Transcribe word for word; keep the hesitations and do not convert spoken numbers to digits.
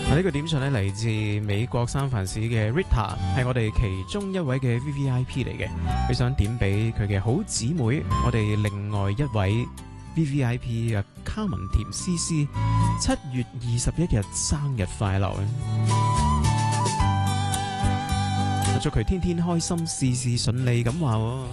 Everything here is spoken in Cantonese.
呢個點唱咧嚟自美國三藩市嘅 Rita， 係我哋其中一位嘅 V V I P 嚟嘅，佢想點俾佢嘅好姊妹，我哋另外一位 V V I P 嘅卡文甜絲絲，七月二十一日生日快樂啊！祝佢天天開心，事事順利咁話喎。